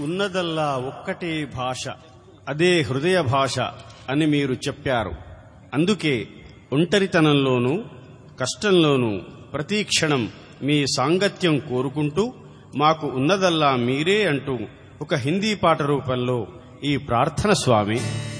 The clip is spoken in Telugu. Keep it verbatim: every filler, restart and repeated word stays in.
ఉన్నదల్లా ఒక్కటే భాష, అదే హృదయ భాష అని మీరు చెప్పారు. అందుకే ఒంటరితనంలోనూ కష్టంలోనూ ప్రతి క్షణం మీ సాంగత్యం కోరుకుంటూ మాకు ఉన్నదల్లా మీరే అంటూ ఒక హిందీ పాట రూపంలో ఈ ప్రార్థన స్వామి.